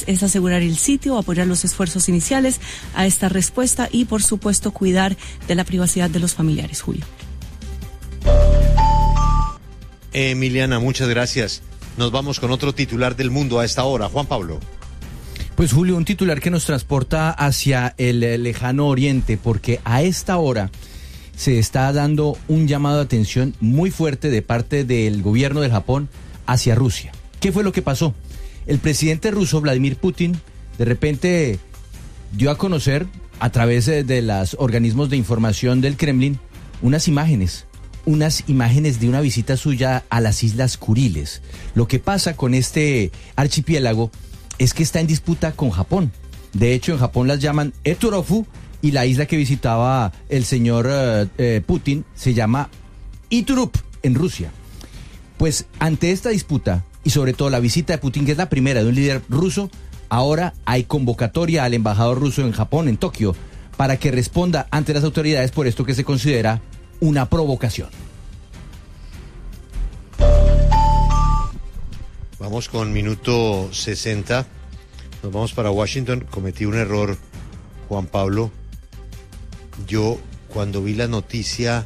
es asegurar el sitio, apoyar los esfuerzos iniciales a esta respuesta y, por supuesto, cuidar de la privacidad de los familiares. Julio. Emiliana, muchas gracias. Nos vamos con otro titular del mundo a esta hora. Juan Pablo. Pues Julio, un titular que nos transporta hacia el lejano oriente, porque a esta hora se está dando un llamado de atención muy fuerte de parte del gobierno del Japón hacia Rusia. ¿Qué fue lo que pasó? El presidente ruso, Vladimir Putin, de repente dio a conocer a través de los organismos de información del Kremlin unas imágenes de una visita suya a las Islas Kuriles. Lo que pasa con este archipiélago es que está en disputa con Japón. De hecho, en Japón las llaman Etorofu y la isla que visitaba el señor Putin se llama Iturup en Rusia. Pues ante esta disputa y sobre todo la visita de Putin, que es la primera de un líder ruso, ahora hay convocatoria al embajador ruso en Japón, en Tokio, para que responda ante las autoridades por esto que se considera una provocación. Vamos con minuto 60. Nos vamos para Washington. Cometí un error, Juan Pablo. Yo, cuando vi la noticia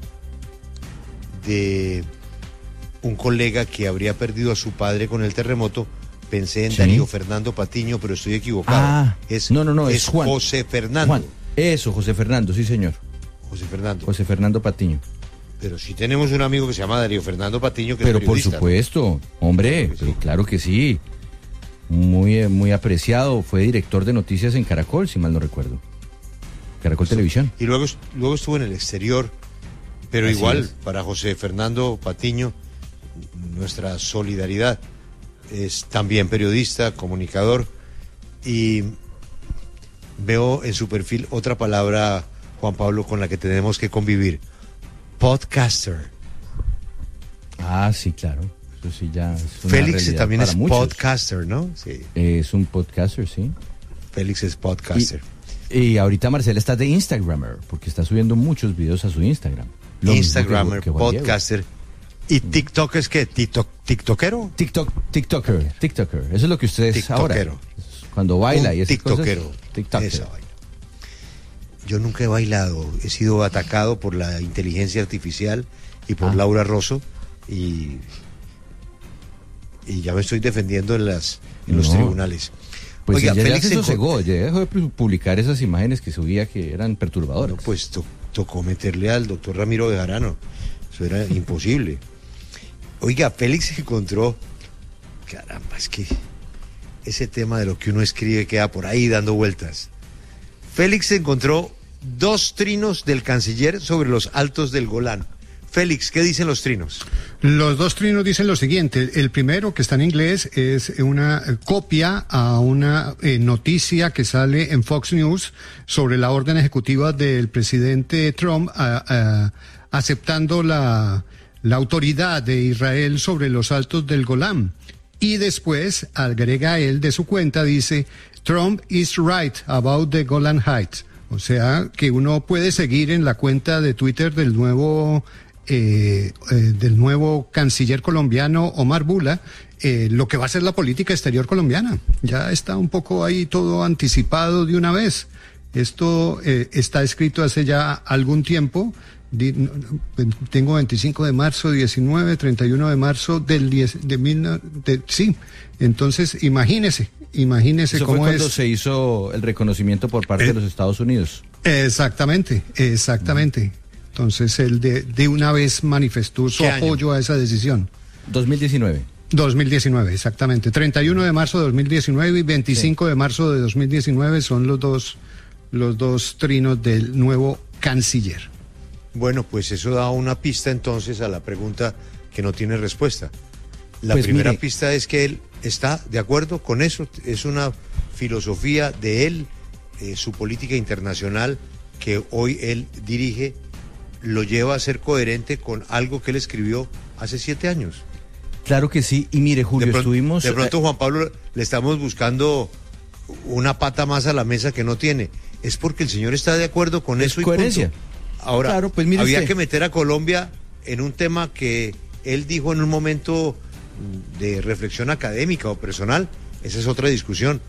de un colega que habría perdido a su padre con el terremoto, pensé en Darío Fernando Patiño, pero estoy equivocado. No, es Juan. José Fernando. Juan. Eso, José Fernando, sí, señor. José Fernando Patiño. Pero sí tenemos un amigo que se llama Darío Fernando Patiño, que pero es periodista. Por supuesto, hombre, claro que sí. Muy apreciado, fue director de noticias en Caracol, si mal no recuerdo. Caracol Televisión. Y luego estuvo en el exterior, pero así igual, es. Para José Fernando Patiño, nuestra solidaridad. Es también periodista, comunicador, y veo en su perfil otra palabra, Juan Pablo, con la que tenemos que convivir. Podcaster. Ah, sí, claro. Eso sí ya es una Félix también es muchos. podcaster, ¿no? Sí. Es un podcaster, sí. Félix es podcaster. Y ahorita Marcela está de Instagrammer, porque está subiendo muchos videos a su Instagram. Instagrammer, podcaster. ¿Y TikTok es qué? ¿TikTokero? TikToker. Eso es lo que usted es ahora. Cuando baila y esas TikTokero. TikToker. Esa vaina. Yo nunca he bailado, he sido atacado por la inteligencia artificial y por Laura Rosso y ya me estoy defendiendo en los tribunales. Pues oiga, ya Félix se sosegó, ya dejó de publicar esas imágenes que subía que eran perturbadoras. No, pues tocó meterle al doctor Ramiro Bejarano, eso era imposible. Oiga, Félix encontró, caramba, es que ese tema de lo que uno escribe queda por ahí dando vueltas. Félix encontró 2 trinos del canciller sobre los altos del Golán. Félix, ¿qué dicen los trinos? Los 2 trinos dicen lo siguiente. El primero, que está en inglés, es una copia a una noticia que sale en Fox News sobre la orden ejecutiva del presidente Trump aceptando la autoridad de Israel sobre los altos del Golán. Y después agrega él de su cuenta, dice, Trump is right about the Golan Heights. O sea, que uno puede seguir en la cuenta de Twitter del nuevo canciller colombiano Omar Bula, lo que va a ser la política exterior colombiana. Ya está un poco ahí todo anticipado de una vez. Esto está escrito hace ya algún tiempo. Tengo 25 de marzo, 19, 31 de marzo sí. Entonces, imagínese Eso cómo fue cuando se hizo el reconocimiento por parte de los Estados Unidos. Exactamente. Entonces, él de una vez manifestó su apoyo a esa decisión. 2019, exactamente. 31 de marzo de 2019 y 25 de marzo de 2019 son los dos trinos del nuevo canciller. Bueno, pues eso da una pista entonces a la pregunta que no tiene respuesta. La primera pista es que él está de acuerdo con eso, es una filosofía de él, su política internacional que hoy él dirige, lo lleva a ser coherente con algo que él escribió hace 7 años. Claro que sí, y mire, Julio, estuvimos... De pronto, Juan Pablo, le estamos buscando una pata más a la mesa que no tiene. Es porque el señor está de acuerdo con eso y coherencia. Punto. Ahora, claro, pues mire había usted. que meter a Colombia en un tema que él dijo en un momento de reflexión académica o personal. Esa es otra discusión.